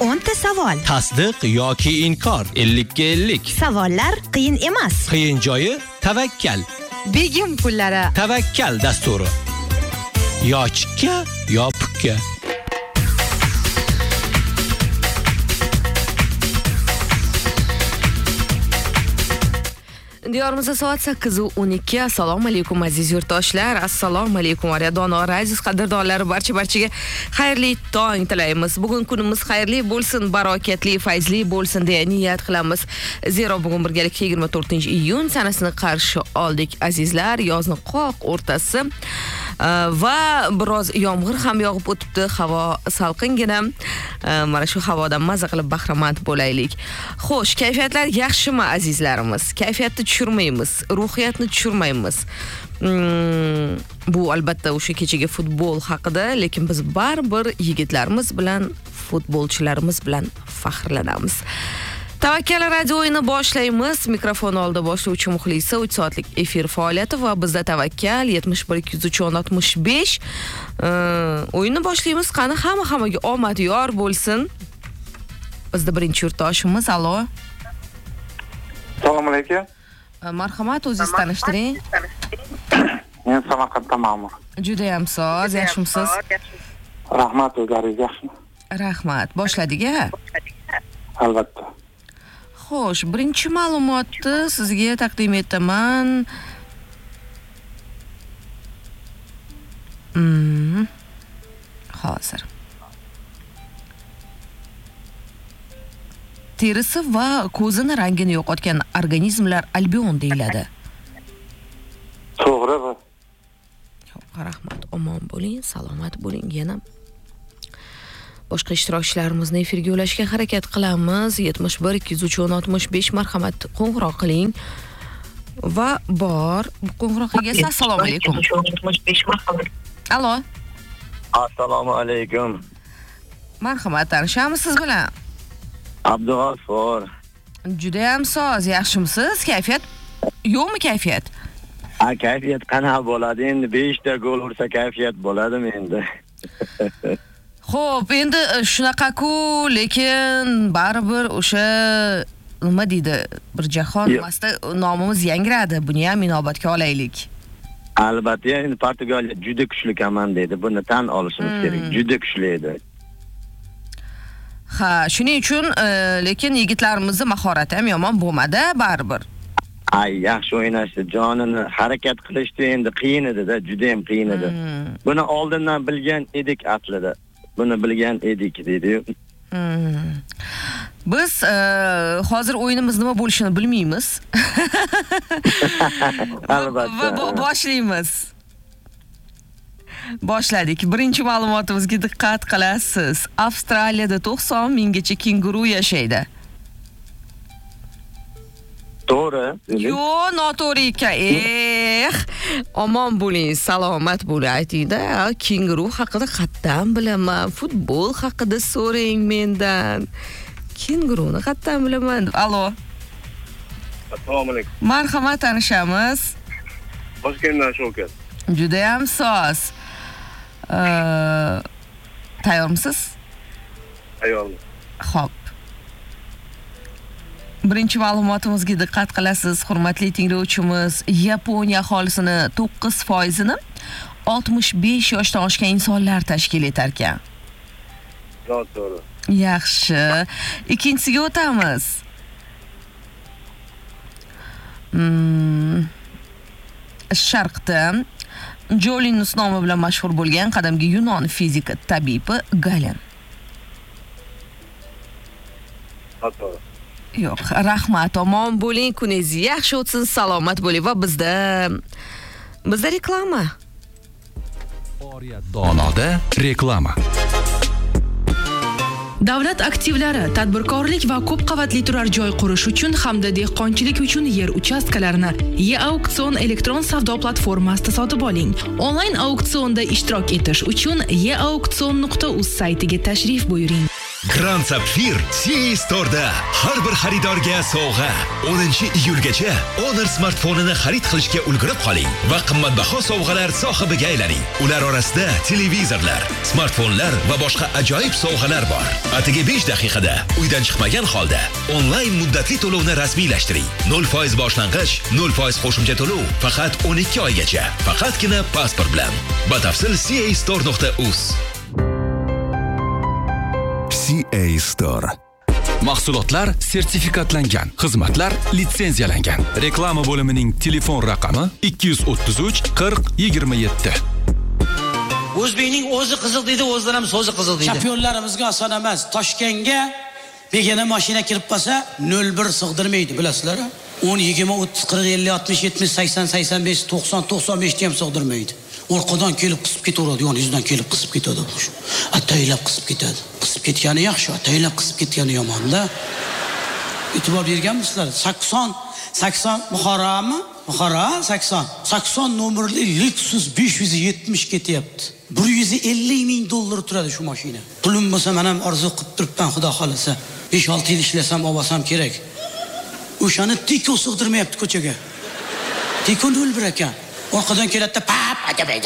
10 ta savol. Tasdiq yoki inkor 50 ga 50. Savollar qiyin emas. Qiyin joyi tavakkal. Begim pullari. Tavakkal dasturi. Yo chikka, yo pukka. Diyorimizda soat 8:12. Assalomu alaykum aziz yurtdoshlar. Assalomu alaykum Dono aziz qadrdonlari, barchaga xayrli tong tilaymiz. Bugun kunimiz xayrli bo'lsin, barokatli, fayzli bo'lsin deya niyat qilamiz. Zero bugun birgalikda 24-iyun sanasini qarshi oldik azizlar. Yozning qoq o'rtasi va biroz yomg'ir ham yog'ib o'tibdi. Havo salqingina. Mana shu havodan maza qilib bahramand bo'laylik. Xo'sh, kayfiyatlar yaxshimi azizlarimiz? Kayfiyatni tushirmaymiz, ruhiyatni tushirmaymiz. Bu albatta o'sha kechagi futbol haqida, lekin biz baribir yigitlarimiz bilan, futbolchilarimiz bilan faxrlanamiz. Tavakkal radioini boshlaymiz. Mikrofon oldida boshlovchi Muxlisa 3 soatlik efir faoliyati va bizda Tavakkal 71 203 65 o'yinni boshlaymiz. Qani hammaga omad yor bo'lsin. Bizda birinchi yurtdoshimiz. Allo. Assalomu alaykum. Marhamat, o'zingizni tanishtiring. Men Samarqanddan Ma'mur. Juda ham soz, yaxshimisiz? Rahmat, o'zlaringiz yaxshimi? Rahmat. Boshladik-a? Albatta. Xo'sh, birinchi ma'lumotni sizga taqdim etaman. Hozir. Terisi va ko'zini rangini yo'qotgan organizmlar albion deyiladi. To'g'ri bu. Rahmat, omon bo'ling, salomat bo'ling. Yana boshqa ishtirokchilarimizni efirga ulashga harakat qilamiz. 71 203 65 marhamat qo'ng'iroq qiling. Va bor qo'ng'iroq qilgansiz. Assalomu alaykum. Allo. Assalomu alaykum. Marhamat, tanishamiz siz bilan. Abdug'affor. Juda ham soz, yaxshimisiz? Kayfiyat yo'qmi kayfiyat? Kayfiyat qanaqa bo'ladi? Endi 5 ta gol ursa kayfiyat bo'ladimi endi? Xo'p, endi shunaqa-ku, lekin baribir o'sha nima deydi, bir jahon masta nomimiz yangradi. Buni ham inobatga olaylik. Albatta, endi Portugaliya juda kuchli komanda edi. Buni tan olishimiz kerak. Juda kuchli edi. Ha, shuning uchun lekin yigitlarimizning mahorati ham yomon bo'lmadi, baribir. Yaxshi o'ynashdi, jonini harakat qilishdi, endi qiyin edi-da, juda ham qiyin edi. Buni oldindan bilgan edik aslida. Buni bilgan edik dedi. Biz hozir o'yinimiz nima bo'lishini bilmaymiz. Albatta. Boshlaymiz. Boshladik. Birinchi ma'lumotimizga diqqat qilasiz. Avstraliyada 90 minggacha kenguru yashaydi. To'g'ri. Yo'q, noto'g'ri ekan. Omon bo'ling, salomat bo'ling aytingda. Kenguru haqida qayerdan bilaman? Futbol haqida so'rang mendan. Kenguruni qayerdan bilaman? Allo. Assalomu alaykum. Marhamat, tanishamiz. Toshkentdan Shavkat. Juda ham soz. Tayyormisiz? Tayyorman. Xo'p. Birinchi ma'lumotimizga diqqat qilasiz, hurmatli tinglovchimiz. Yaponiya aholisini 9%ni 65 yoshdan oshgan insonlar tashkil etar ekan. To'g'ri. Yaxshi. Ikkinchisiga o'tamiz. Sharqda Jolinus nomi bilan mashhur bo'lgan qadimgi Yunon fizik tabibi Galen. To'g'ri. Yo'q, rahmat, omon bo'ling, kuningiz yaxshi o'tsin, salomat bo'ling va bizda reklama. Donoda reklama. Davlat aktivlari, tadbirkorlik va ko'p qavatli turar joy qurish uchun hamda dehqonchilik uchun yer uchastkalarini E-auksion elektron savdo platformasida sotib oling. Onlayn auksionda ishtirok etish uchun eauksion.uz saytiga tashrif buyuring. Grand Sapphire CA Store'da har bir xaridorga sovg'a. 10-iyulgacha Honor smartfonini xarid qilishga ulgurib qoling va qimmatbaho sovg'alar sohibiga aylaning. Ular orasida televizorlar, smartfonlar va boshqa ajoyib sovg'alar bor. Atigi 5 daqiqada uydan chiqmagan holda onlayn muddatli to'lovni rasmiylashtiring. 0% boshlang'ich, 0% qo'shimcha to'lov faqat 12 oygacha. Faqatgina pasport bilan. Batafsil castore.uz. CA Store. Mahsulotlar sertifikatlangan, xizmatlar litsenziyalangan. Reklama bo'limining telefon raqami 233 40 27. O'zbekning o'zi qiziq deydi, o'zidan ham so'zi qiziq deydi. Championlarimizga oson emas. Toshkentga begona mashina kirib qolsa 01 sig'dirmaydi, bilasizlar? 10, 20, 30, 40, 50, 60, 70, 80, 85, 90, 95 ham sig'dirmaydi. Orqadan kelib qisib ketaveradi, yoningizdan kelib qisib ketadi. Ataylab qisib ketadi. Qisib ketgani yaxshi, ataylab qisib ketgani yomon-da. E'tibor berganmisizlar? 80 Buxoromi? Buxoro 80 nomerli Lexus 570 ketyapti. $150,000 turadi shu mashina. Pulim bo'lsa men ham orzu qilib turibman, xudo xolasa. 5-6 yil ishlasam olsam kerak. O'shani Tiko sig'dirmayapti ko'chaga. Tiko 01 ekan. Orqadan keladi, pap,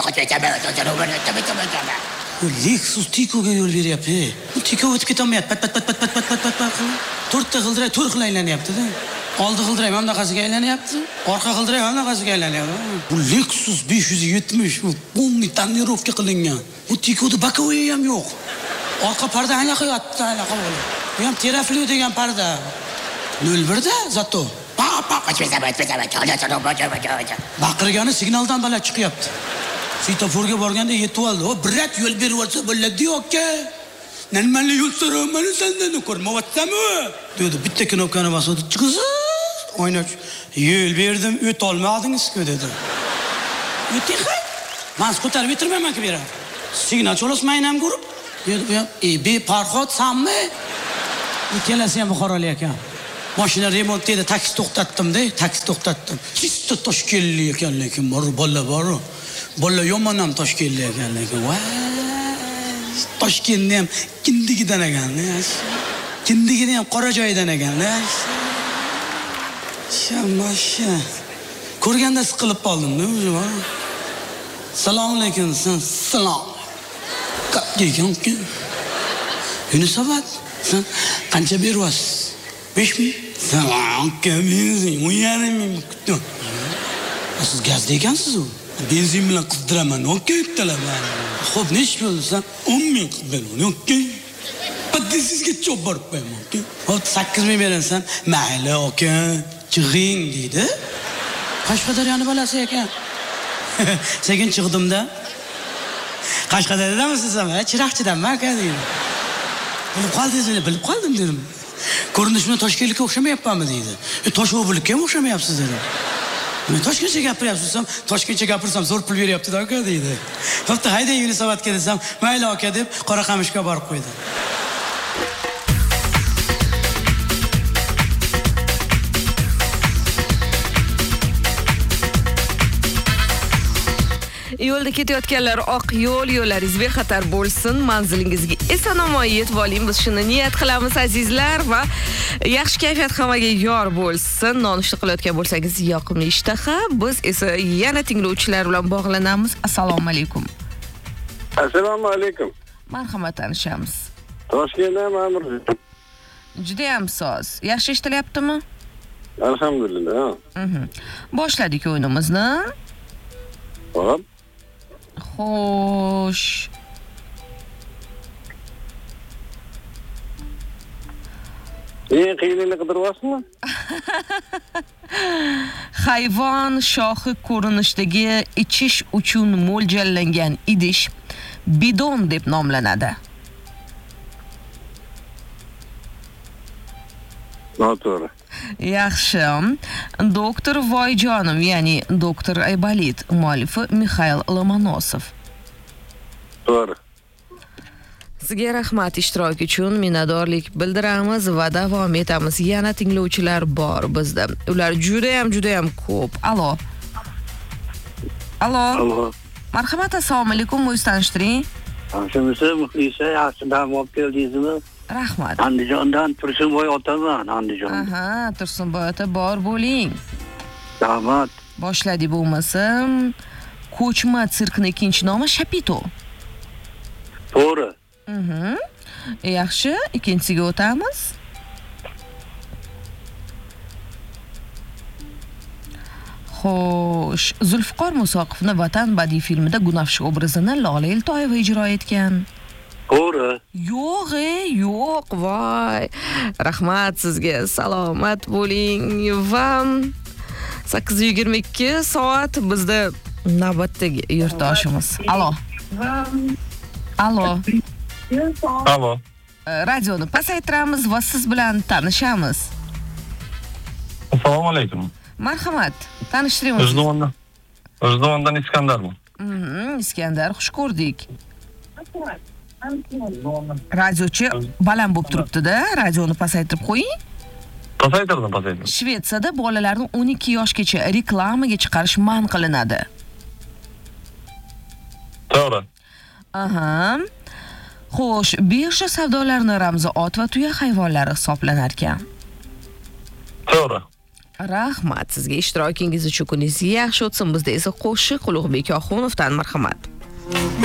Lexus Tiko'ga yo'l beryapti. Tiko o'tib ketolmayapti. Pat. 4 ta g'ildirak 4 xil aylanyapti-da. Oldi g'ildirak ham bunaqasiga aylanyapti. Orqa g'ildirak ham bunaqasiga aylanyapti. Bu Lexus 570, bu полный tonirovka qilingan. Bu Tiko'da bokovoy ham yo'q. Orqa parda anaqa yo'q. Bu ham terafli degan parda. 01da zato. Baqirgani signaldan baland chiqyapti. Svetoforga borganda yetib oldi. O birat yo'l berib olsa bo'ladi yo'q-ku. Normalni yo'l so'raman sendan ko'rmayapsanmi? dedi. Bitta knopkani bosdi. Chiqsiz. O'ynab yo'l berdim, o't olmadingiz-ku dedi. O'ting. Men ko'tarib o'tirmayman-ku bera. Signal cho'lasmayman ham ko'rib. Dedi, "Be Farhod sanmi?" Ikkalasi ham Buxorolik ekan. Mashina remont dedi, taksi to'xtatdim-da, taksi to'xtatdim. Chista Toshkentlik ekan, lekin bola bor. Bola yomon ham Toshkentlik ekan, lekin voy. Toshkentni ham kindigidan ekan. Kindigini ham Qorajoydan ekan. Shammasha. Ko'rganda siqilib qoldim-da o'zim. Assalomu alaykum, salom. Qancha Yunusobod, sen qancha beryapsiz? 5,000. Salom, kamizing, 1,5 kutdim. Siz gazda ekansiz u? Benzin bilan qizdiraman, okey talaman. Xo'p, nechta bo'lsa 10,000 qildim, okey. Sizga cho'p borib qo'yaman, okey. Xo'p, 8,000 berasan, mayli, okey. Chig'ing deydi. Qashqadaryoning bolasi ekan. Sekin chiqdim-da. Qashqadaryodamisiz ham? Chiroqchidanman aka deydi. Bilib qoldim dedim. Ko'rinishimda Toshkentlikka o'xshamayapmanmi deydi. Toshobullikka ham o'xshamayapsiz dedim. Men Toshkentcha gapiryapsizsam, Toshkentcha gapirsam zo'r pul beryapti-da aka deydi. Xo'pda haydang Yunusobodga desam, mayli aka deb Qoraqamishga borib qo'ydi. Yo'lda ketayotganlar oq yo'llaringiz bexatar bo'lsin, manzilingizga eson-omon yetib oling. Biz shuni niyat qilamiz azizlar va yaxshi kayfiyat hammaga yor bo'lsin. Nonushta qilayotgan bo'lsangiz yoqimli ishtaha. Biz esa yana tinglovchilar bilan bog'lanamiz. Assalomu alaykum. Assalomu alaykum. Marhamat, tanishamiz. Toshkentdan Ma'mur. Juda ham soz. Yaxshi eshitilyaptimi? Alhamdulillah. Boshladik o'yinimizni. Hop. Xo'sh. Qiyinini qidiryapsizmi? Hayvon shoxi ko'rinishdagi ichish uchun mo'ljallangan idish bidon deb nomlanadi. Noto'g'ri. Yaxshi. Doktor Voyjonov, ya'ni doktor Aybolit, muallifi Mikhail Lomonosov. To'g'ri. Sizga rahmat ishtirok uchun minnatdorlik bildiramiz va davom etamiz. Yana tinglovchilar bor bizda. Ular juda ham ko'p. Alo. Allo. Marhamat, assalomu alaykum, o'zingizni tanishtiring. Shunisi muxlisa yaxshidan olib keldingizmi? Rahmat. Andijondan Tursunboy otaman, Andijon. Aha, Tursunboy ota bor bo'ling. Rahmat. Boshladik bo'lmasam. Ko'chma sirkning ikkinchi nomi Shapito. To'g'ri. Yaxshi, ikkinchisiga o'tamiz. Xo'sh, Zulfiqor Musoqovni Vatan badiiy filmida Gunafshi obrazini Lola Eltoyeva ijro etgan. To'g'ri. Yo'q, voy. Rahmat sizga. Salomat bo'ling va 8:22 soat bizda navbatdagi yurtdoshimiz. Alo. Alo. Radioni pasaytiramiz va siz bilan tanishamiz. Assalomu alaykum. Marhamat, tanishtiring. O'zbekistondan Iskandarman. Iskandar, xush ko'rdik. Radiochi baland bo'lib turibdi-da, radioni pasaytirib qo'ying. Pasaytirdim. Shvetsiyada bolalarni 12 yoshgacha reklamaga chiqarish man qilinadi. To'g'ri. Aha. Xo'sh, birja savdolarining ramzi ot va tuya hayvonlari hisoblanar ekan. To'g'ri. Rahmat sizga, ishtirokingiz uchun kuningiz yaxshi o'tsin. Bizda esa qo'shiq Ulug'bek Oxunovdan marhamat.